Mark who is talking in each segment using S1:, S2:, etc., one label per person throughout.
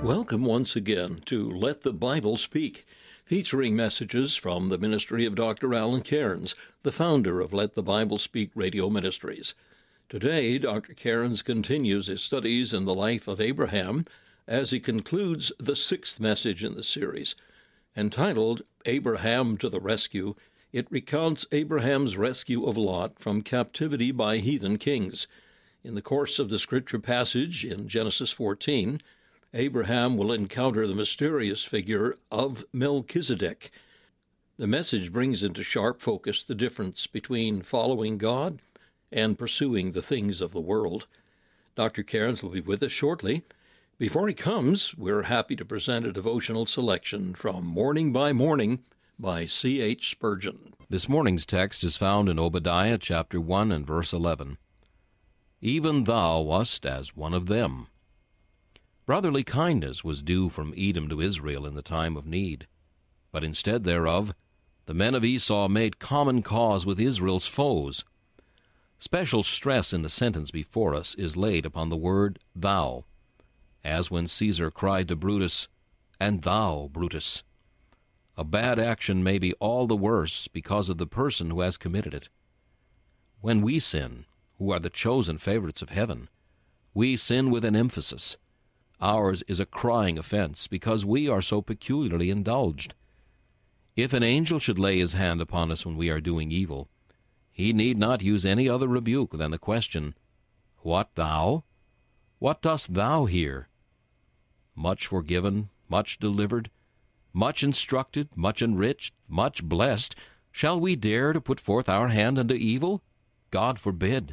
S1: Welcome once again to Let the Bible Speak, featuring messages from the ministry of Dr. Alan Cairns, the founder of Let the Bible Speak Radio Ministries. Today, Dr. Cairns continues his studies in the life of Abraham as he concludes the sixth message in the series. Entitled Abraham to the Rescue, it recounts Abraham's rescue of Lot from captivity by heathen kings. In the course of the scripture passage in Genesis 14, Abraham will encounter the mysterious figure of Melchizedek. The message brings into sharp focus the difference between following God and pursuing the things of the world. Dr. Cairns will be with us shortly. Before he comes, we're happy to present a devotional selection from Morning by Morning by C.H. Spurgeon.
S2: This morning's text is found in Obadiah chapter 1 and verse 11. Even thou wast as one of them. Brotherly kindness was due from Edom to Israel in the time of need. But instead thereof, the men of Esau made common cause with Israel's foes. Special stress in the sentence before us is laid upon the word thou, as when Caesar cried to Brutus, "And thou, Brutus." A bad action may be all the worse because of the person who has committed it. When we sin, who are the chosen favorites of heaven, we sin with an emphasis. Ours is a crying offense because we are so peculiarly indulged. If an angel should lay his hand upon us when we are doing evil, he need not use any other rebuke than the question, "What thou? What dost thou here?" Much forgiven, much delivered, much instructed, much enriched, much blessed, shall we dare to put forth our hand unto evil? God forbid.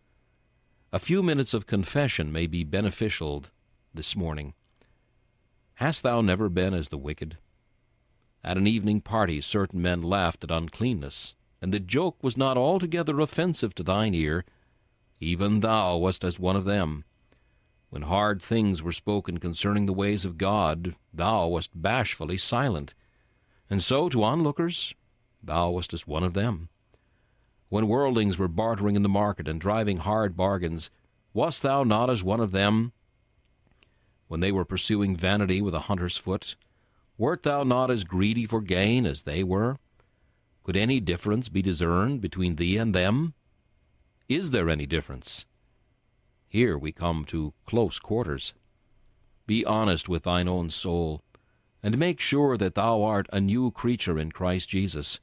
S2: A few minutes of confession may be beneficial this morning. Hast thou never been as the wicked? At an evening party certain men laughed at uncleanness, and the joke was not altogether offensive to thine ear. Even thou wast as one of them. When hard things were spoken concerning the ways of God, thou wast bashfully silent. And so to onlookers, thou wast as one of them. When worldlings were bartering in the market and driving hard bargains, wast thou not as one of them? When they were pursuing vanity with a hunter's foot, wert thou not as greedy for gain as they were? Could any difference be discerned between thee and them? Is there any difference? Here we come to close quarters. Be honest with thine own soul, and make sure that thou art a new creature in Christ Jesus.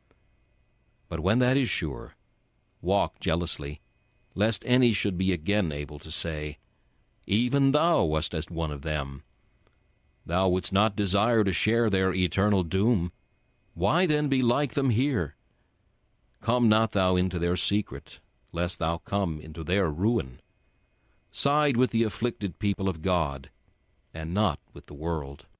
S2: But when that is sure, walk jealously, lest any should be again able to say, "Even thou wast as one of them." Thou wouldst not desire to share their eternal doom. Why then be like them here? Come not thou into their secret, lest thou come into their ruin. Side with the afflicted people of God, and not with the world.